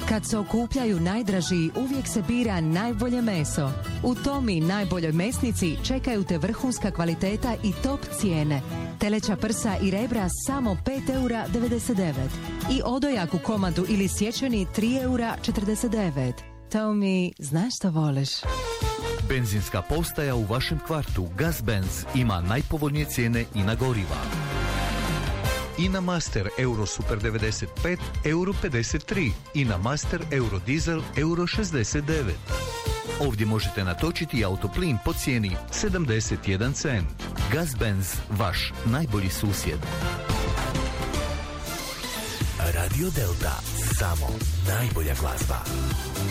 Kad se okupljaju najdraži, uvijek se bira najbolje meso. U Tomi najboljoj mesnici čekaju te vrhunska kvaliteta i top cijene. Teleća prsa i rebra samo 5,99 € i odojak u komadu ili sječeni 3,49 €. Tomi, znaš što voliš? Benzinska postaja u vašem kvartu Gazbenz ima najpovoljnije cijene i na goriva. INA Master Euro Super 95 euro 53, INA Master Euro Diesel euro 69. Ovdje možete natočiti autoplin po cijeni 71 cent. Gazbenz, vaš najbolji susjed. Radio Delta, samo najbolja glazba.